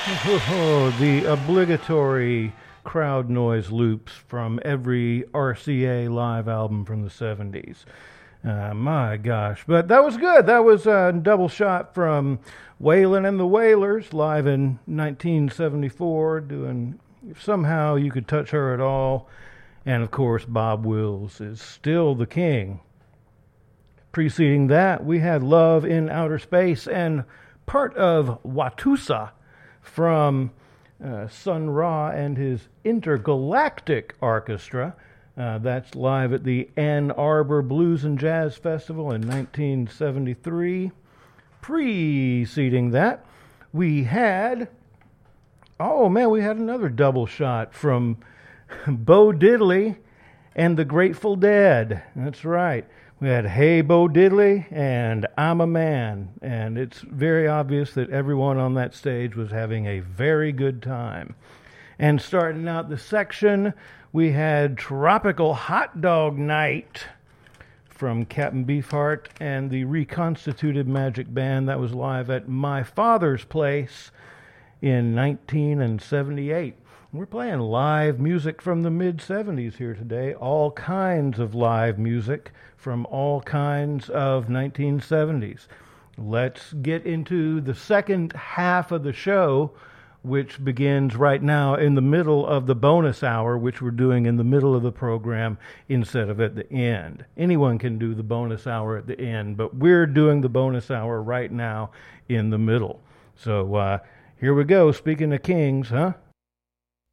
Oh, the obligatory crowd noise loops from every RCA live album from the 70s. My gosh. But that was good. That was a double shot from Waylon and the Wailers live in 1974, doing Somehow You Could Touch Her at All. And of course, Bob Wills is still the king. Preceding that, we had Love in Outer Space and part of Watusa from Sun Ra and his Intergalactic Orchestra. That's live at the Ann Arbor Blues and Jazz Festival in 1973. Preceding that, we had another double shot from Bo Diddley and the Grateful Dead. That's right. We had Hey Bo Diddley and I'm a Man. And it's very obvious that everyone on that stage was having a very good time. And starting out the section, we had Tropical Hot Dog Night from Captain Beefheart and the reconstituted Magic Band. That was live at my father's place in 1978. We're playing live music from the mid-70s here today, all kinds of live music from all kinds of 1970s. Let's get into the second half of the show, which begins right now in the middle of the bonus hour, which we're doing in the middle of the program instead of at the end. Anyone can do the bonus hour at the end, but we're doing the bonus hour right now in the middle. So here we go. Speaking of kings, huh?